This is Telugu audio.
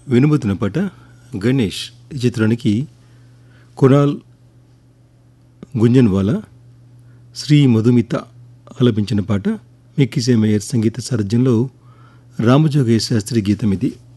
వినబోతున్న పాట గణేష్ ఈ చిత్రానికి కునాల్ గుంజన్వాలా శ్రీ మధుమిత ఆలపించిన పాట మిక్కీ సేమయ్యర్ సంగీత సారథ్యంలో రామజోగయ్య శాస్త్రి గీతం ఇది.